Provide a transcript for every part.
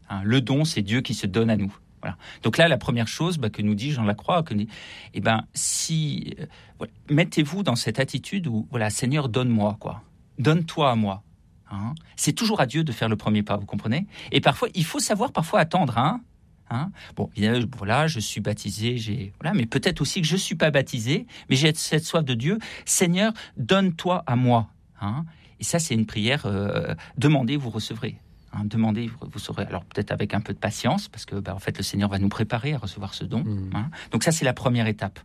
Hein. Le don, c'est Dieu qui se donne à nous. Voilà. Donc là, la première chose que nous dit Jean Lacroix, mettez-vous dans cette attitude où, voilà, Seigneur, donne-moi, quoi. Donne-toi à moi. Hein. C'est toujours à Dieu de faire le premier pas, vous comprenez ? Et parfois, il faut savoir attendre. Hein. Bon, voilà, je suis baptisé, mais peut-être aussi que je ne suis pas baptisé, mais j'ai cette soif de Dieu. Seigneur, donne-toi à moi. Hein. Et ça, c'est une prière. Demandez, vous recevrez. Hein, demandez, vous saurez. Alors peut-être avec un peu de patience, parce que en fait, le Seigneur va nous préparer à recevoir ce don. Hein. Donc ça, c'est la première étape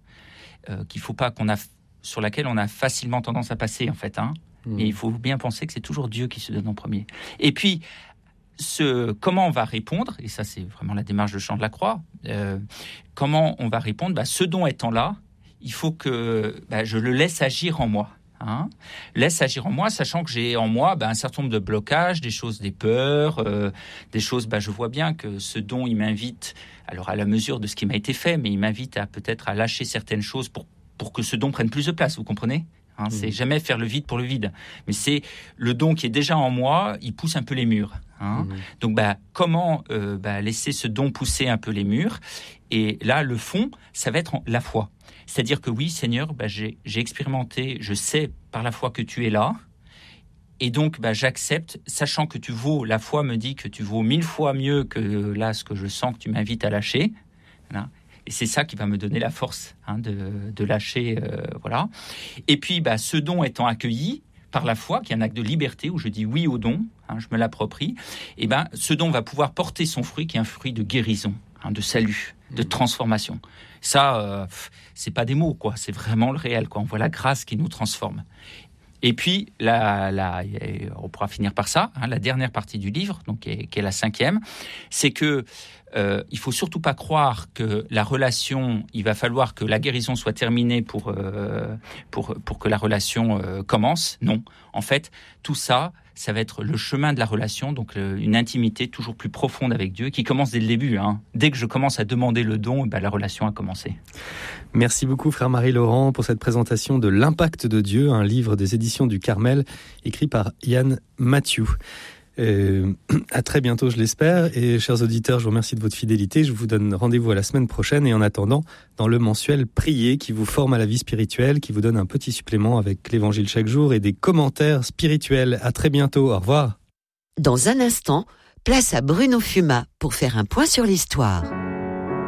sur laquelle on a facilement tendance à passer, en fait. Hein. Et il faut bien penser que c'est toujours Dieu qui se donne en premier. Et puis, comment on va répondre, et ça c'est vraiment la démarche de Jean de la Croix, comment on va répondre, ce don étant là, il faut que je le laisse agir en moi. Hein, laisse agir en moi, sachant que j'ai en moi un certain nombre de blocages, des peurs, des choses, je vois bien que ce don, il m'invite, alors à la mesure de ce qui m'a été fait, mais il m'invite peut-être à lâcher certaines choses pour que ce don prenne plus de place, vous comprenez ? Hein, c'est jamais faire le vide pour le vide, mais c'est le don qui est déjà en moi, il pousse un peu les murs. Hein. Donc comment laisser ce don pousser un peu les murs ? Et là, le fond, ça va être la foi. C'est-à-dire que oui, Seigneur, j'ai expérimenté, je sais par la foi que tu es là, et donc j'accepte, sachant que la foi me dit que tu vaux 1000 fois mieux que là ce que je sens que tu m'invites à lâcher. Voilà. Et c'est ça qui va me donner la force de lâcher, voilà. Et puis, ce don étant accueilli par la foi, qui est un acte de liberté, où je dis oui au don, je me l'approprie, et ce don va pouvoir porter son fruit, qui est un fruit de guérison, de salut, de transformation. Ça, c'est pas des mots, quoi. C'est vraiment le réel, quoi. On voit la grâce qui nous transforme. Et puis, on pourra finir par ça, la dernière partie du livre, donc qui est la 5e, c'est que il faut surtout pas croire que la relation, il va falloir que la guérison soit terminée pour que la relation commence. Non, en fait, tout ça va être le chemin de la relation, donc une intimité toujours plus profonde avec Dieu, qui commence dès le début. Hein. Dès que je commence à demander le don, la relation a commencé. Merci beaucoup, frère Marie-Laurent, pour cette présentation de L'Impact de Dieu, un livre des éditions du Carmel, écrit par Yann Mathieu. À très bientôt, je l'espère. Et chers auditeurs, je vous remercie de votre fidélité. Je vous donne rendez-vous à la semaine prochaine. Et en attendant, dans le mensuel Prier, qui vous forme à la vie spirituelle, qui vous donne un petit supplément avec l'évangile chaque jour et des commentaires spirituels. À très bientôt. Au revoir. Dans un instant, place à Bruno Fuma pour faire un point sur l'histoire.